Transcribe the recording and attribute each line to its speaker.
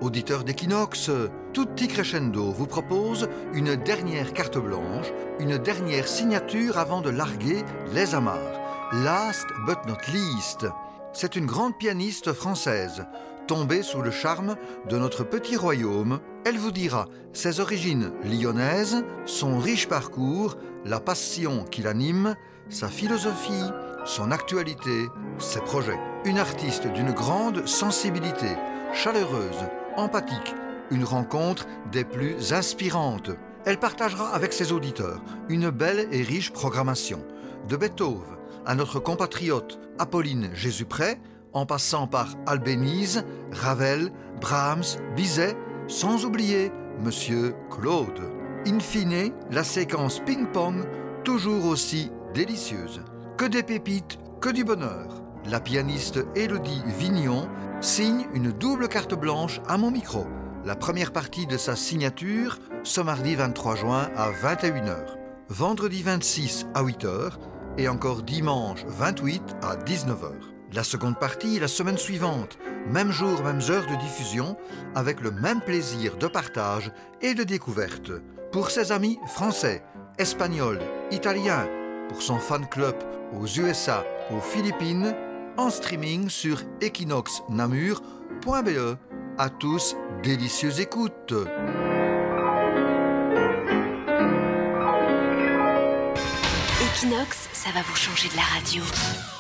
Speaker 1: Auditeurs d'Equinox, Tutti Crescendo vous propose une dernière carte blanche, une dernière signature avant de larguer les amarres. Last but not least, c'est une grande pianiste française. Tombée sous le charme de notre petit royaume, elle vous dira ses origines lyonnaises, son riche parcours, la passion qui l'anime, sa philosophie, son actualité, ses projets. Une artiste d'une grande sensibilité, chaleureuse, empathique, une rencontre des plus inspirantes. Elle partagera avec ses auditeurs une belle et riche programmation. De Beethoven à notre compatriote Apolline Jésupré, en passant par Albéniz, Ravel, Brahms, Bizet, sans oublier Monsieur Claude. In fine, la séquence ping-pong, toujours aussi délicieuse. Que des pépites, que du bonheur. La pianiste Élodie Vignon signe une double carte blanche à mon micro. La première partie de sa signature, ce mardi 23 juin à 21h. Vendredi 26 à 8h et encore dimanche 28 à 19h. La seconde partie, la semaine suivante, même jour, mêmes heures de diffusion, avec le même plaisir de partage et de découverte. Pour ses amis français, espagnols, italiens, pour son fan club aux USA, aux Philippines, en streaming sur equinoxnamur.be. À tous, délicieuse écoute.
Speaker 2: Equinox, ça va vous changer de la radio.